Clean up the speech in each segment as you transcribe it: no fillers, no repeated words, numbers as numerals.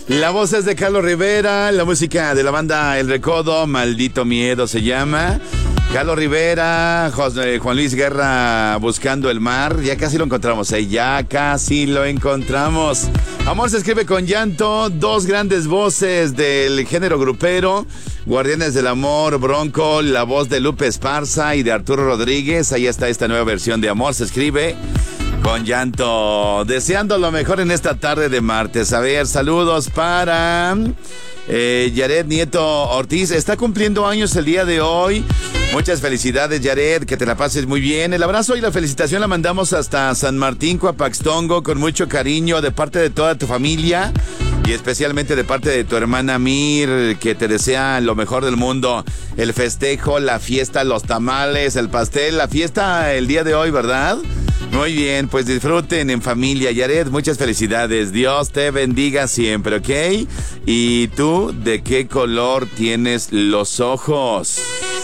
La voz es de Carlos Rivera, la música de la banda El Recodo, Maldito Miedo se llama. Carlos Rivera, Juan Luis Guerra, Buscando el Mar. Ya casi lo encontramos, ya casi lo encontramos. Amor se escribe con llanto, dos grandes voces del género grupero. Guardianes del Amor, Bronco, la voz de Lupe Esparza y de Arturo Rodríguez. Ahí está esta nueva versión de Amor se escribe con llanto. Deseando lo mejor en esta tarde de martes. A ver, saludos para Yared Nieto Ortiz. Está cumpliendo años el día de hoy. Muchas felicidades, Yared, que te la pases muy bien. El abrazo y la felicitación la mandamos hasta San Martín, Coapaxtongo, con mucho cariño de parte de toda tu familia y especialmente de parte de tu hermana Mir, que te desea lo mejor del mundo. El festejo, la fiesta, los tamales, el pastel, la fiesta el día de hoy, ¿verdad? Muy bien, pues disfruten en familia. Yared, muchas felicidades. Dios te bendiga siempre, ¿ok? ¿Y tú, de qué color tienes los ojos?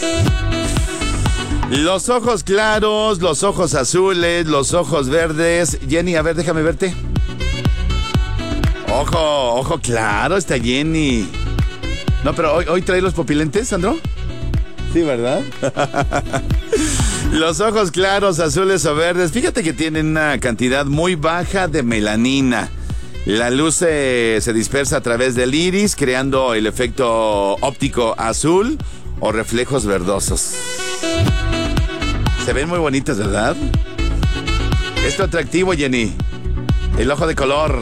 Los ojos claros, los ojos azules, los ojos verdes. Jenny, a ver, déjame verte. Ojo claro está Jenny. No, pero hoy trae los pupilentes, Sandro. Sí, ¿verdad? Los ojos claros, azules o verdes. Fíjate que tienen una cantidad muy baja de melanina. La luz se dispersa a través del iris, creando el efecto óptico azul o reflejos verdosos. Se ven muy bonitas, ¿verdad? Esto atractivo, Jenny. El ojo de color.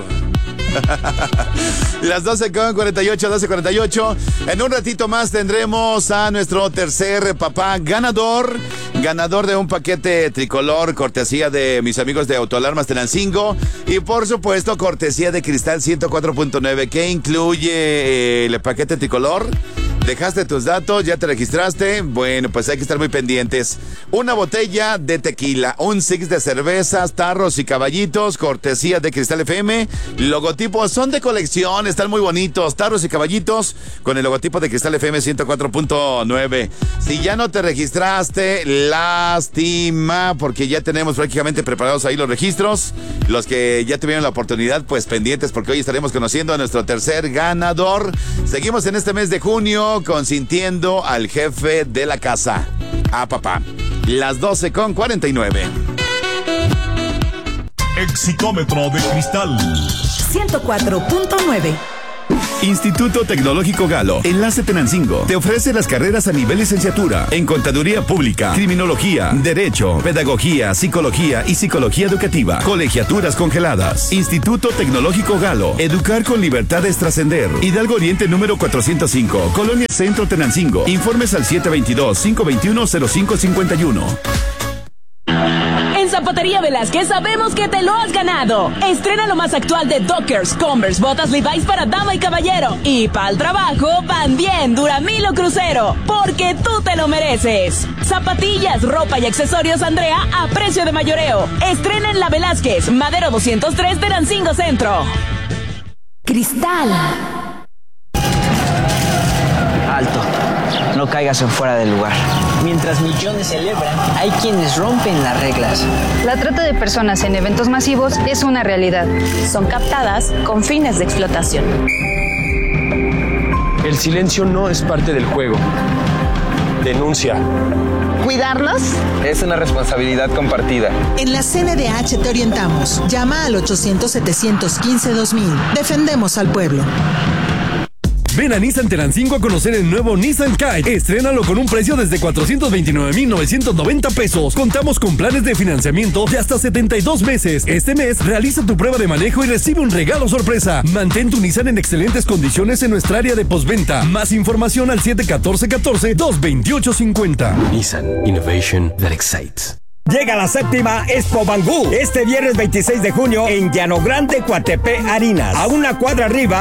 Las 12:48. En un ratito más tendremos a nuestro tercer papá ganador de un paquete tricolor, cortesía de mis amigos de Autoalarmas Tenancingo y por supuesto cortesía de Cristal 104.9, que incluye el paquete tricolor. ¿Dejaste tus datos? ¿Ya te registraste? Bueno, pues hay que estar muy pendientes. Una botella de tequila, un six de cervezas, tarros y caballitos, cortesía de Cristal FM. Logotipos son de colección, están muy bonitos. Tarros y caballitos con el logotipo de Cristal FM 104.9. Si ya no te registraste, lástima, porque ya tenemos prácticamente preparados ahí los registros. Los que ya tuvieron la oportunidad, pues pendientes, porque hoy estaremos conociendo a nuestro tercer ganador. Seguimos en este mes de junio consintiendo al jefe de la casa, a papá. Las 12:49. Exicómetro de Cristal 104.9. Instituto Tecnológico Galo, Enlace Tenancingo, te ofrece las carreras a nivel licenciatura en Contaduría Pública, Criminología, Derecho, Pedagogía, Psicología y Psicología Educativa, colegiaturas congeladas. Instituto Tecnológico Galo, educar con libertad es trascender. Hidalgo Oriente número 405, Colonia Centro Tenancingo. Informes al 722-521-0551. En Zapatería Velázquez sabemos que te lo has ganado. Estrena lo más actual de Dockers, Converse, botas Levi's para dama y caballero. Y para el trabajo van bien Duramilo Crucero, porque tú te lo mereces. Zapatillas, ropa y accesorios Andrea a precio de mayoreo. Estrena en la Velázquez, Madero 203 Tenancingo Centro. Cristal. Alto, no caigas en fuera del lugar. Mientras millones celebran, hay quienes rompen las reglas. La trata de personas en eventos masivos es una realidad. Son captadas con fines de explotación. El silencio no es parte del juego. Denuncia. ¿Cuidarnos? Es una responsabilidad compartida. En la CNDH te orientamos. Llama al 800-715-2000. Defendemos al pueblo. Ven a Nissan Tenancingo a conocer el nuevo Nissan Kite. Estrénalo con un precio desde 429,990 pesos. Contamos con planes de financiamiento de hasta 72 meses. Este mes, realiza tu prueba de manejo y recibe un regalo sorpresa. Mantén tu Nissan en excelentes condiciones en nuestra área de postventa. Más información al 714-228-50. Nissan Innovation that excites. Llega la séptima Expo Bangú este viernes 26 de junio en Llano Grande, Coatepec, Harinas. A una cuadra arriba